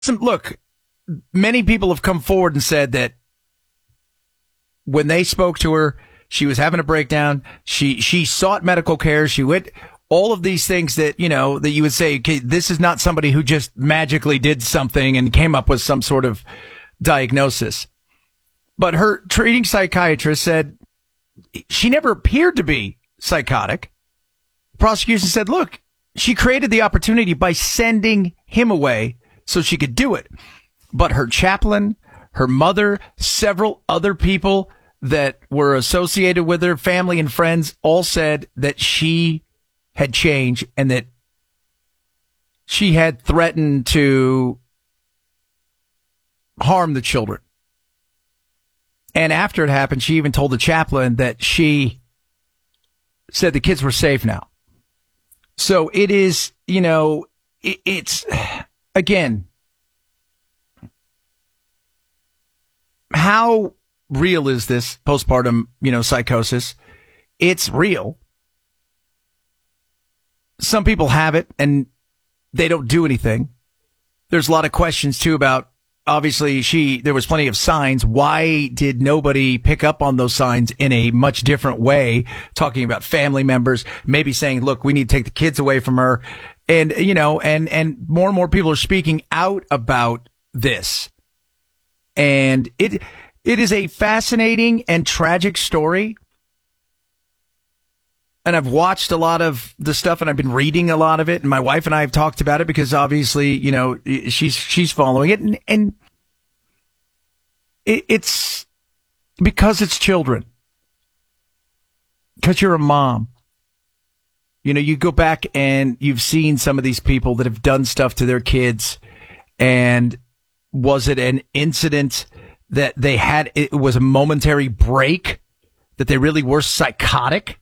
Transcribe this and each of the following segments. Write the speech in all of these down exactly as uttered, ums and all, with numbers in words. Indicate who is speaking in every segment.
Speaker 1: Some, look, many people have come forward and said that when they spoke to her, she was having a breakdown. She she sought medical care. She went all of these things that, you know, that you would say, okay, this is not somebody who just magically did something and came up with some sort of diagnosis. But her treating psychiatrist said she never appeared to be psychotic. Prosecution said, look, she created the opportunity by sending him away so she could do it. But her chaplain, her mother, several other people that were associated with her, family and friends, all said that she had changed and that she had threatened to harm the children. And after it happened, she even told the chaplain that she said the kids were safe now. So it is, you know, it, it's, again, how real is this postpartum, you know, psychosis? It's real. Some people have it and they don't do anything. There's a lot of questions too about, obviously she, there was plenty of signs. Why did nobody pick up on those signs in a much different way? Talking about family members, maybe saying, look, we need to take the kids away from her. And, you know, and, and more and more people are speaking out about this. And it, it is a fascinating and tragic story. And I've watched a lot of the stuff and I've been reading a lot of it. And my wife and I have talked about it because obviously, you know, she's, she's following it. And, and it, it's because it's children. Because you're a mom. You know, you go back and you've seen some of these people that have done stuff to their kids. And was it an incident that they had, it was a momentary break, that they really were psychotic?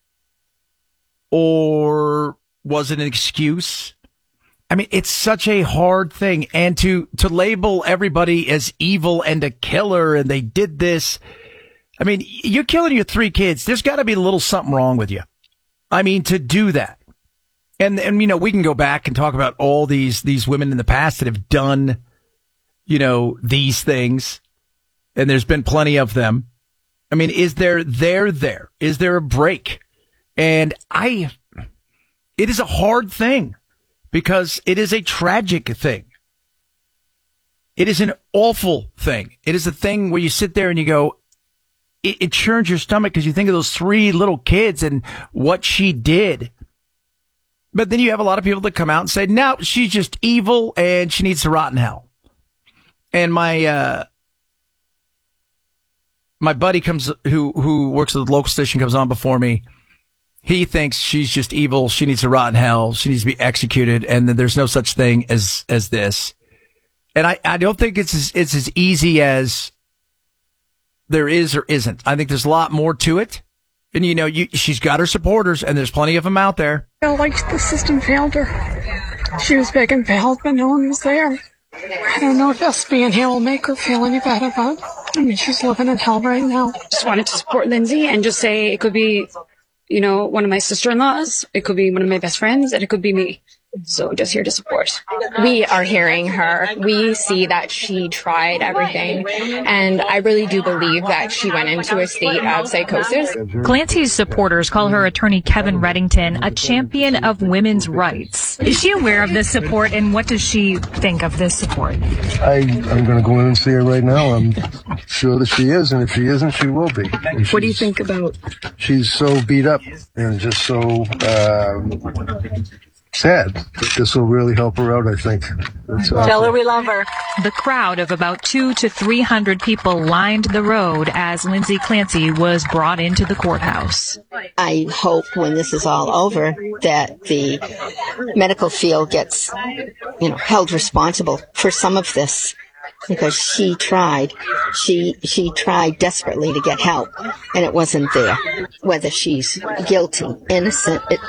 Speaker 1: Or was it an excuse? I mean, it's such a hard thing. And to, to label everybody as evil and a killer and they did this. I mean, you're killing your three kids. There's got to be a little something wrong with you. I mean, to do that. And, and, you know, we can go back and talk about all these, these women in the past that have done, you know, these things. And there's been plenty of them. I mean, is there, there, there, is there a break? And I, it is a hard thing because it is a tragic thing. It is an awful thing. It is a thing where you sit there and you go, it, it churns your stomach because you think of those three little kids and what she did. But then you have a lot of people that come out and say, no, she's just evil and she needs to rot in hell. And my, uh, my buddy comes, who, who works at the local station, comes on before me. He thinks she's just evil. She needs to rot in hell. She needs to be executed. And that there's no such thing as, as this. And I, I don't think it's as, it's as easy as there is or isn't. I think there's a lot more to it. And, you know, you, she's got her supporters and there's plenty of them out there.
Speaker 2: I felt like the system failed her. She was begging for help, but no one was there. I don't know if us being here will make her feel any better, but I mean, she's living in hell right now.
Speaker 3: Just wanted to support Lindsay and just say it could be, you know, one of my sister-in-laws, it could be one of my best friends, and it could be me. So just here to support.
Speaker 4: We are hearing her. We see that she tried everything. And I really do believe that she went into a state of psychosis.
Speaker 5: Clancy's supporters call her attorney Kevin Reddington a champion of women's rights. Is she aware of this support, and what does she think of this support?
Speaker 6: I, I'm going to go in and see her right now. I'm sure that she is, and if she isn't, she will be.
Speaker 3: What do you think about?
Speaker 6: She's so beat up and just so... Uh, sad. This will really help her out, I think.
Speaker 3: Tell her we love her.
Speaker 5: The crowd of about two to three hundred people lined the road as Lindsay Clancy was brought into the courthouse.
Speaker 7: I hope when this is all over that the medical field gets, you know, held responsible for some of this, because she tried. She she tried desperately to get help, and it wasn't there. Whether she's guilty, innocent, it,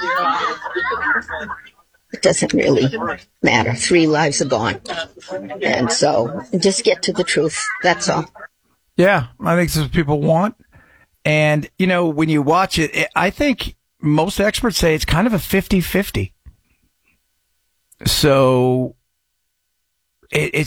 Speaker 7: it doesn't really matter. Three lives are gone. And so just get to the truth. That's all.
Speaker 1: Yeah, I think that's what people want. And, you know, when you watch it, it I think most experts say it's kind of a fifty-fifty. So it, it's